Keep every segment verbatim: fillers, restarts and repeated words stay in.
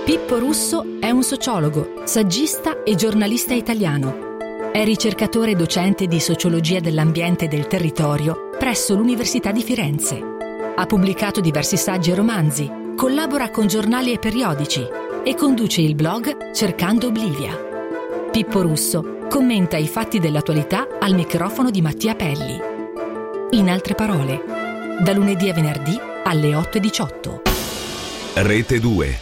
Pippo Russo è un sociologo, saggista e giornalista italiano. È ricercatore e docente di sociologia dell'ambiente e del territorio presso l'Università di Firenze. Ha pubblicato diversi saggi e romanzi, collabora con giornali e periodici e conduce il blog Cercando Oblivia. Pippo Russo commenta i fatti dell'attualità al microfono di Mattia Pelli. In altre parole, da lunedì a venerdì alle otto e diciotto. Rete due.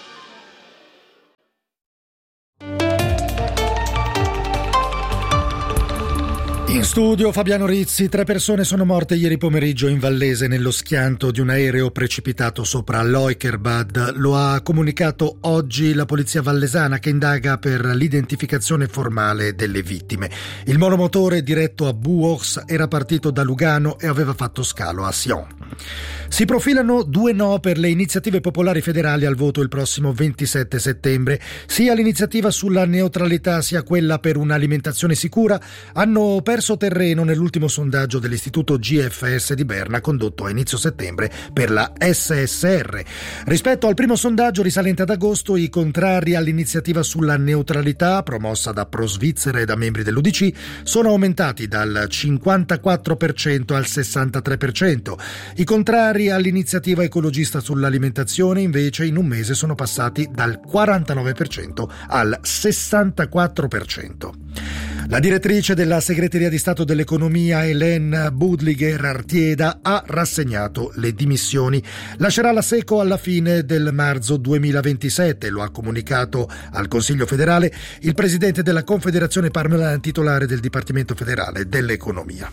In studio Fabiano Rizzi. Tre persone sono morte ieri pomeriggio in Vallese nello schianto di un aereo precipitato sopra Leukerbad. Lo ha comunicato oggi la polizia vallesana, che indaga per l'identificazione formale delle vittime. Il monomotore diretto a Buoks era partito da Lugano e aveva fatto scalo a Sion. Si profilano due no per le iniziative popolari federali al voto il prossimo ventisette settembre. Sia l'iniziativa sulla neutralità sia quella per un'alimentazione sicura hanno perso terreno nell'ultimo sondaggio dell'istituto G F S di Berna condotto a inizio settembre per la S S R. Rispetto al primo sondaggio risalente ad agosto, i contrari all'iniziativa sulla neutralità promossa da Pro Svizzera e da membri dell'U D C sono aumentati dal cinquantaquattro per cento al sessantatré per cento. I contrari all'iniziativa ecologista sull'alimentazione invece in un mese sono passati dal quarantanove per cento al sessantaquattro per cento. La direttrice della Segreteria di Stato dell'Economia, Hélène Budliger-Artieda, ha rassegnato le dimissioni. Lascerà la Seco alla fine del marzo duemilaventisette, lo ha comunicato al Consiglio federale il presidente della Confederazione Parmalat, titolare del Dipartimento federale dell'Economia.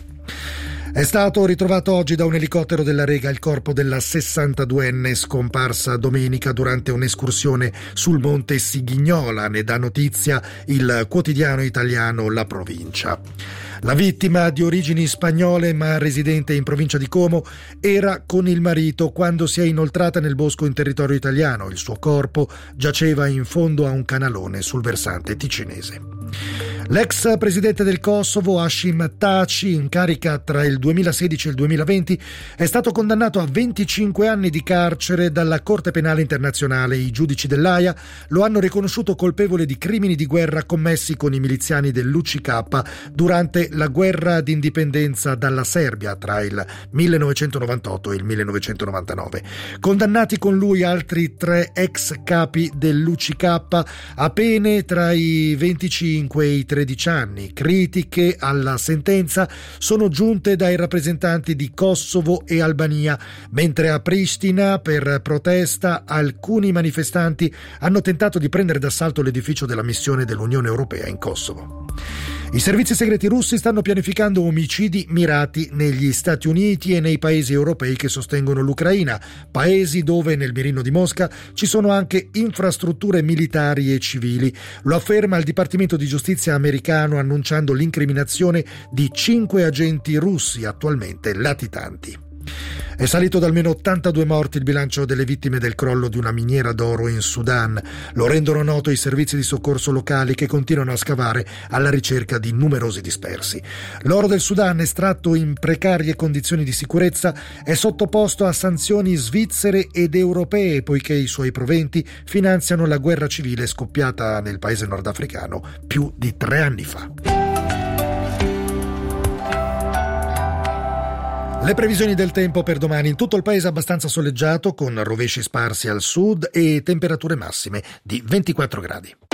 È stato ritrovato oggi da un elicottero della Rega il corpo della sessantaduenne scomparsa domenica durante un'escursione sul monte Sigignola, ne dà notizia il quotidiano italiano La Provincia. La vittima, di origini spagnole ma residente in provincia di Como, era con il marito quando si è inoltrata nel bosco in territorio italiano. Il suo corpo giaceva in fondo a un canalone sul versante ticinese. L'ex presidente del Kosovo, Hashim Thaçi, in carica tra il duemilasedici e il duemilaventi, è stato condannato a venticinque anni di carcere dalla Corte Penale Internazionale. I giudici dell'Aia lo hanno riconosciuto colpevole di crimini di guerra commessi con i miliziani dell'U C K durante la guerra d'indipendenza dalla Serbia tra il millenovecentonovantotto e il millenovecentonovantanove. Condannati con lui altri tre ex capi dell'U C K a pene tra i venticinque e i tredici anni. Critiche alla sentenza sono giunte dai rappresentanti di Kosovo e Albania, mentre a Pristina, per protesta, alcuni manifestanti hanno tentato di prendere d'assalto l'edificio della missione dell'Unione Europea in Kosovo. I servizi segreti russi stanno pianificando omicidi mirati negli Stati Uniti e nei paesi europei che sostengono l'Ucraina, paesi dove nel mirino di Mosca ci sono anche infrastrutture militari e civili. Lo afferma il Dipartimento di Giustizia americano, annunciando l'incriminazione di cinque agenti russi attualmente latitanti. È salito da almeno ottantadue morti il bilancio delle vittime del crollo di una miniera d'oro in Sudan. Lo rendono noto i servizi di soccorso locali, che continuano a scavare alla ricerca di numerosi dispersi. L'oro del Sudan, estratto in precarie condizioni di sicurezza, è sottoposto a sanzioni svizzere ed europee, poiché i suoi proventi finanziano la guerra civile scoppiata nel paese nordafricano più di tre anni fa. Le previsioni del tempo per domani: in tutto il paese abbastanza soleggiato, con rovesci sparsi al sud e temperature massime di ventiquattro gradi.